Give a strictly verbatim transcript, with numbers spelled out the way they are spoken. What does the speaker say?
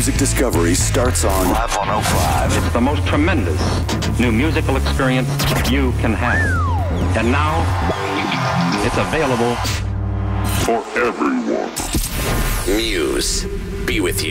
music discovery starts on Live one oh five. It's the most tremendous new musical experience you can have. And now, it's available for everyone. Muse, be with you.